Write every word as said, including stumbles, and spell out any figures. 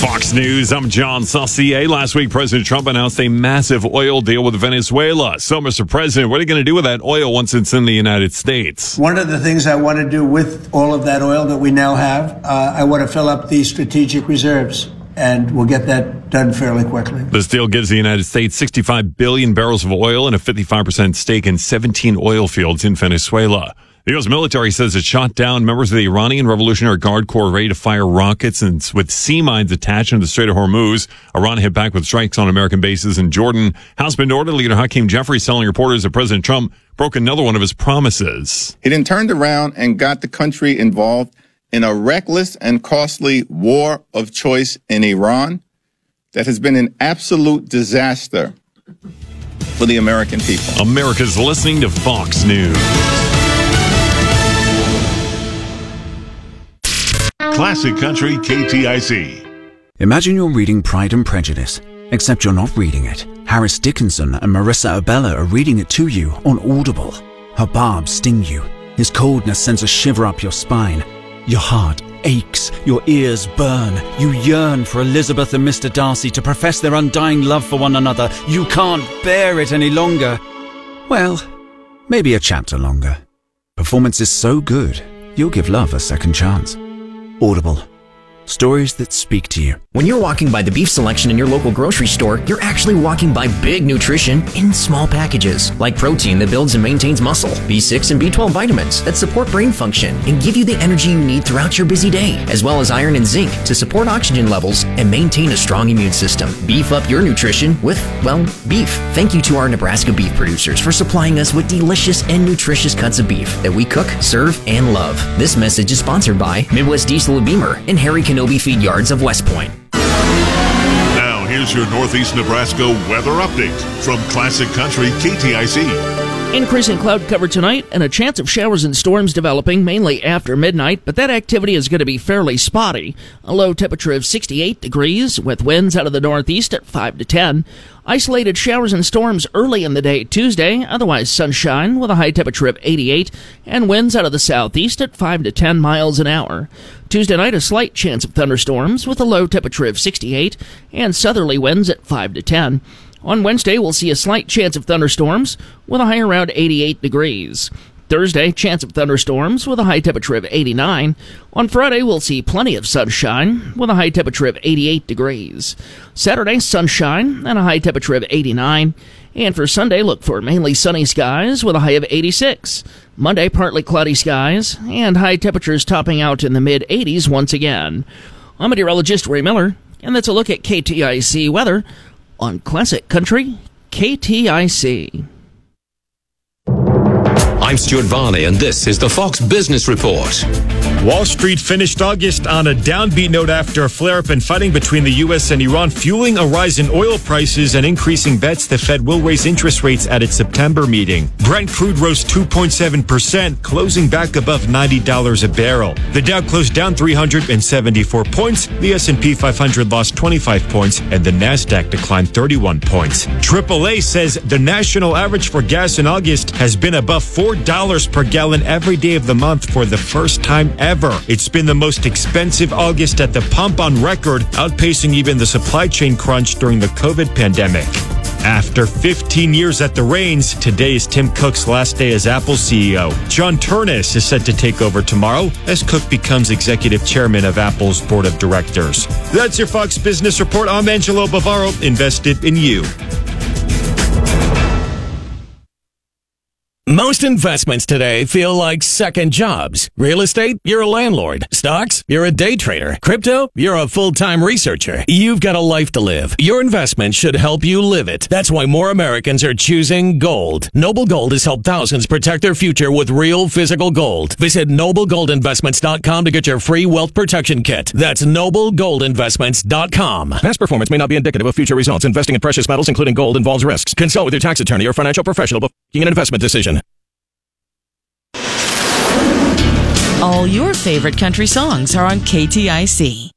Fox News, I'm John Saucier. Last week, President Trump announced a massive oil deal with Venezuela. So, Mister President, what are you going to do with that oil once it's in the United States? One of the things I want to do with all of that oil that we now have, uh, I want to fill up the strategic reserves, and we'll get that done fairly quickly. This deal gives the United States sixty-five billion barrels of oil and a fifty-five percent stake in seventeen oil fields in Venezuela. The U S military says it shot down members of the Iranian Revolutionary Guard Corps ready to fire rockets and with sea mines attached into the Strait of Hormuz. Iran hit back with strikes on American bases in Jordan. House Minority Leader Hakeem Jeffries telling reporters that President Trump broke another one of his promises. He then turned around and got the country involved in a reckless and costly war of choice in Iran that has been an absolute disaster for the American people. America's listening to Fox News. Classic Country K T I C. Imagine you're reading Pride and Prejudice, except you're not reading it. Harris Dickinson and Marissa Abella are reading it to you on Audible. Her barbs sting you. His coldness sends a shiver up your spine. Your heart aches, your ears burn. You yearn for Elizabeth and Mister Darcy to profess their undying love for one another. You can't bear it any longer. Well, maybe a chapter longer. Performance is so good, you'll give love a second chance. Audible. Stories that speak to you. When you're walking by the beef selection in your local grocery store, you're actually walking by big nutrition in small packages, like protein that builds and maintains muscle, B six and B twelve vitamins that support brain function and give you the energy you need throughout your busy day, as well as iron and zinc to support oxygen levels and maintain a strong immune system. Beef up your nutrition with, well, beef. Thank you to our Nebraska beef producers for supplying us with delicious and nutritious cuts of beef that we cook, serve, and love. This message is sponsored by Midwest Diesel of Beamer and Harry Kenobi Feed Yards of West Point. Now, here's your Northeast Nebraska weather update from Classic Country K T I C. Increasing cloud cover tonight and a chance of showers and storms developing mainly after midnight, but that activity is going to be fairly spotty. A low temperature of sixty-eight degrees with winds out of the northeast at five to ten. Isolated showers and storms early in the day Tuesday, otherwise sunshine with a high temperature of eighty-eight and winds out of the southeast at five to ten miles an hour. Tuesday night, a slight chance of thunderstorms with a low temperature of sixty-eight and southerly winds at five to ten. On Wednesday, we'll see a slight chance of thunderstorms with a high around eighty-eight degrees. Thursday, chance of thunderstorms with a high temperature of eighty-nine. On Friday, we'll see plenty of sunshine with a high temperature of eighty-eight degrees. Saturday, sunshine and a high temperature of eighty-nine. And for Sunday, look for mainly sunny skies with a high of eighty-six. Monday, partly cloudy skies and high temperatures topping out in the mid-eighties once again. I'm meteorologist Ray Miller, and that's a look at K T I C weather on Classic Country K T I C. I'm Stuart Varney, and this is the Fox Business Report. Wall Street finished August on a downbeat note after a flare-up in fighting between the U S and Iran, fueling a rise in oil prices and increasing bets the Fed will raise interest rates at its September meeting. Brent crude rose two point seven percent, closing back above ninety dollars a barrel. The Dow closed down three hundred seventy-four points, the S and P five hundred lost twenty-five points, and the NASDAQ declined thirty-one points. triple A says the national average for gas in August has been above four dollars per gallon every day of the month for the first time ever. It's been the most expensive August at the pump on record, outpacing even the supply chain crunch during the COVID pandemic. After fifteen years at the reins, today is Tim Cook's last day as Apple C E O. John Ternus is set to take over tomorrow as Cook becomes executive chairman of Apple's board of directors. That's your Fox Business Report. I'm Angelo Bavaro, invested in you. Most investments today feel like second jobs. Real estate, you're a landlord. Stocks, you're a day trader. Crypto, you're a full-time researcher. You've got a life to live. Your investment should help you live it. That's why more Americans are choosing gold. Noble Gold has helped thousands protect their future with real physical gold. Visit noble gold investments dot com to get your free wealth protection kit. That's noble gold investments dot com. Past performance may not be indicative of future results. Investing in precious metals, including gold, involves risks. Consult with your tax attorney or financial professional before making an investment decision. All your favorite country songs are on K T I C.